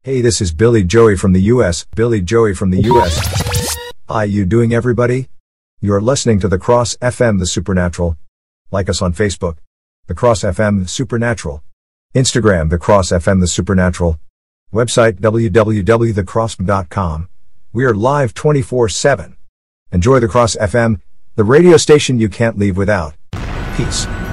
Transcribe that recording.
Hey, this is Billy Joey from the US. Billy Joey from the US. How you doing, everybody? You're listening to The Cross FM The Supernatural. Like us on Facebook, The Cross FM The Supernatural. Instagram, The Cross FM The Supernatural. Website, www.thecross.com. We are live 24/7. Enjoy The Cross FM, the radio station you can't leave without. Peace.